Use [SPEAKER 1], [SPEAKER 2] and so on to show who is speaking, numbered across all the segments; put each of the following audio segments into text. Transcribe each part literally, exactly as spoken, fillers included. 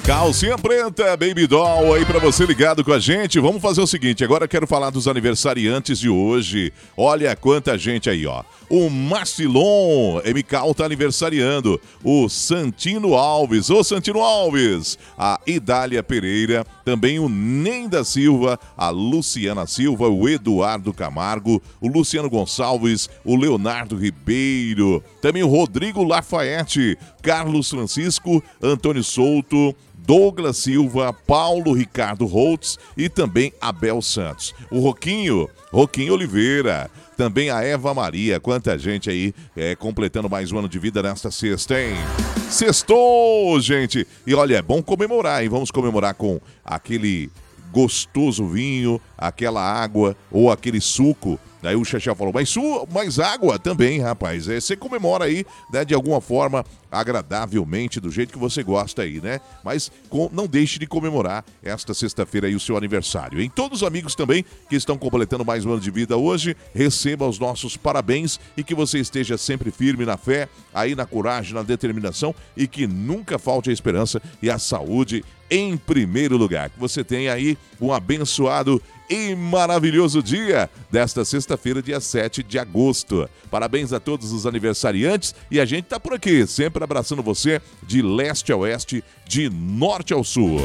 [SPEAKER 1] Calcinha preta, Baby Doll aí pra você ligado com a gente. Vamos fazer o seguinte, agora eu quero falar dos aniversariantes de hoje. Olha quanta gente aí, ó. O Marcilon M K tá aniversariando. O Santino Alves, ô Santino Alves. A Idália Pereira, também o Nem da Silva, a Luciana Silva, o Eduardo Camargo, o Luciano Gonçalves, o Leonardo Ribeiro, também o Rodrigo Lafayette, Carlos Francisco, Antônio Souto, Douglas Silva, Paulo Ricardo Holtz e também Abel Santos. O Roquinho, Roquinho Oliveira, também a Eva Maria. Quanta gente aí é, completando mais um ano de vida nesta sexta, hein? Sextou, gente! E olha, é bom comemorar, hein? Vamos comemorar com aquele gostoso vinho, aquela água ou aquele suco. Daí o Xaxá falou, mas, su mais água também, rapaz. É, você comemora aí, né, de alguma forma, agradavelmente, do jeito que você gosta aí, né? Mas com, não deixe de comemorar esta sexta-feira aí o seu aniversário. Em todos os amigos também que estão completando mais um ano de vida hoje, receba os nossos parabéns e que você esteja sempre firme na fé, aí na coragem, na determinação e que nunca falte a esperança e a saúde em primeiro lugar. Que você tenha aí um abençoado e maravilhoso dia desta sexta-feira, dia sete de agosto. Parabéns a todos os aniversariantes e a gente tá por aqui, sempre abraçando você de leste a oeste, de norte ao sul.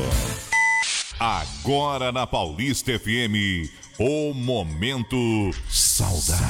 [SPEAKER 1] Agora na Paulista F M, o Momento Saudade.